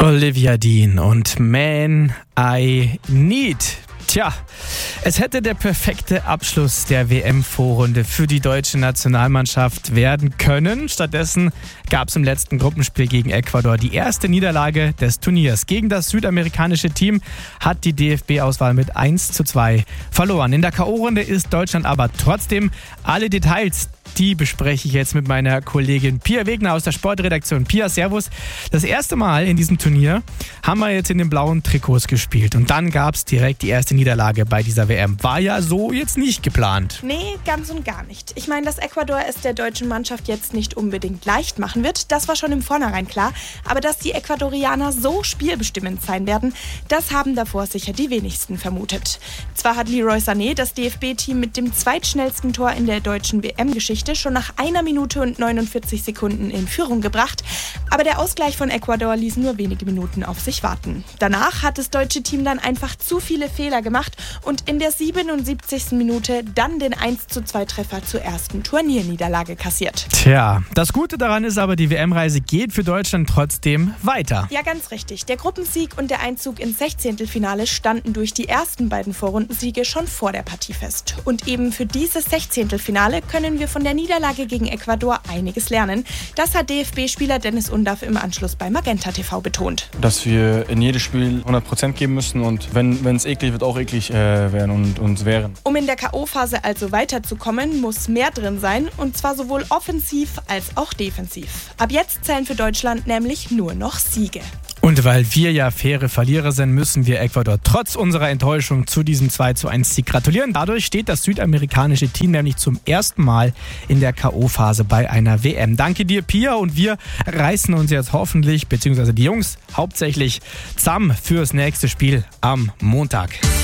Olivia Dean und Man I Need. Tja, es hätte der perfekte Abschluss der WM-Vorrunde für die deutsche Nationalmannschaft werden können. Stattdessen gab es im letzten Gruppenspiel gegen Ecuador die erste Niederlage des Turniers. Gegen das südamerikanische Team hat die DFB-Auswahl mit 1:2 verloren. In der K.O.-Runde ist Deutschland aber trotzdem. Alle Details, die bespreche ich jetzt mit meiner Kollegin Pia Wegner aus der Sportredaktion. Pia, servus. Das erste Mal in diesem Turnier haben wir jetzt in den blauen Trikots gespielt. Und dann gab es direkt die erste Niederlage bei dieser WM. War ja so jetzt nicht geplant. Nee, ganz und gar nicht. Ich meine, dass Ecuador es der deutschen Mannschaft jetzt nicht unbedingt leicht machen wird, das war schon im Vornherein klar. Aber dass die Ecuadorianer so spielbestimmend sein werden, das haben davor sicher die wenigsten vermutet. Zwar hat Leroy Sané das DFB-Team mit dem zweitschnellsten Tor in der deutschen WM-Geschichte schon nach 1 Minute und 49 Sekunden in Führung gebracht. Aber der Ausgleich von Ecuador ließ nur wenige Minuten auf sich warten. Danach hat das deutsche Team dann einfach zu viele Fehler gemacht und in der 77. Minute dann den 1:2 Treffer zur ersten Turnierniederlage kassiert. Tja, das Gute daran ist aber, die WM-Reise geht für Deutschland trotzdem weiter. Ja, ganz richtig. Der Gruppensieg und der Einzug ins 16. standen durch die ersten beiden Vorrundensiege schon vor der Partie fest. Und eben für dieses 16. können wir von der Niederlage gegen Ecuador einiges lernen. Das hat DFB-Spieler Dennis Undaff im Anschluss bei Magenta TV betont. Dass wir in jedes Spiel 100% geben müssen und wenn es eklig wird, auch eklig werden und uns wehren. Um in der K.O.-Phase also weiterzukommen, muss mehr drin sein und zwar sowohl offensiv als auch defensiv. Ab jetzt zählen für Deutschland nämlich nur noch Siege. Und weil wir ja faire Verlierer sind, müssen wir Ecuador trotz unserer Enttäuschung zu diesem 2:1 gratulieren. Dadurch steht das südamerikanische Team nämlich zum ersten Mal in der K.O.-Phase bei einer WM. Danke dir, Pia, und wir reißen uns jetzt hoffentlich, beziehungsweise die Jungs hauptsächlich zusammen fürs nächste Spiel am Montag.